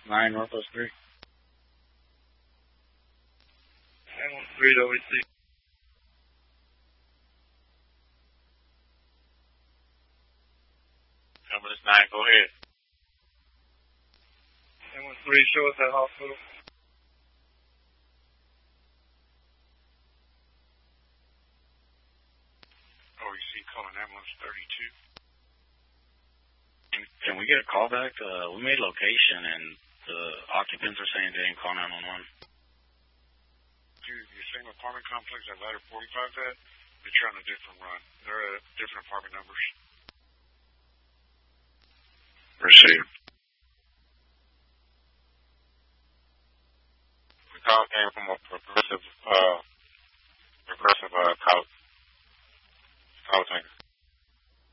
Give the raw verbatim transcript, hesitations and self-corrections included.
nine Northwest three. nine one three W C. Ambulance nine, go ahead. nine one three, show us that hospital. O E C calling ambulance thirty-two. Can we get a call back? Uh, we made location and the occupants are saying they didn't call nine one one. Dude, the same apartment complex that ladder forty-five at, they're trying a different run. They're at different apartment numbers. Received.